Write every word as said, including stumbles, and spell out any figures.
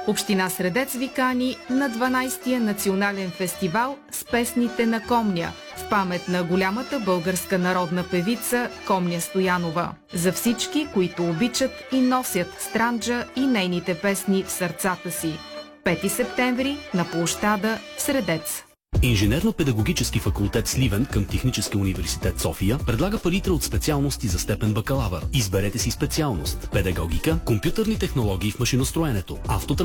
Община Средец ви кани на дванайсетия национален фестивал с песните на Комня в памет на голямата българска народна певица Комня Стоянова. За всички, които обичат и носят Странджа и нейните песни в сърцата си. пети септември на площада в Средец. Инженерно-педагогически факултет Сливен към Техническия университет София предлага палитра от специалности за степен бакалавър. Изберете си специалност: педагогика, компютърни технологии в машиностроенето, автотранспорт,